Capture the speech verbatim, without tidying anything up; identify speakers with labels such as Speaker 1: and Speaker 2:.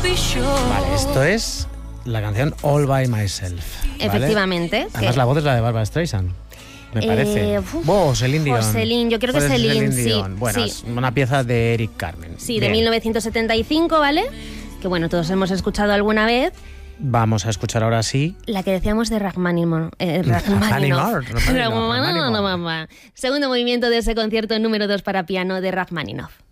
Speaker 1: Vale, esto es la canción All By Myself, ¿vale?
Speaker 2: Efectivamente.
Speaker 1: Además
Speaker 2: que...
Speaker 1: la voz es la de Barbra Streisand, me parece.
Speaker 2: Eh, uf,
Speaker 1: oh, Celine Dion.
Speaker 2: o Celine, yo creo que
Speaker 1: Puede ser
Speaker 2: Celine, sí,
Speaker 1: Dion. Bueno,
Speaker 2: sí.
Speaker 1: es una pieza de Eric Carmen.
Speaker 2: Sí,
Speaker 1: Bien.
Speaker 2: de mil novecientos setenta y cinco, ¿vale? Que bueno, todos hemos escuchado alguna vez.
Speaker 1: Vamos a escuchar ahora sí.
Speaker 2: La que decíamos de Rachmaninoff. Eh, Rachmaninoff. Segundo movimiento de ese concierto número dos para piano de Rachmaninoff.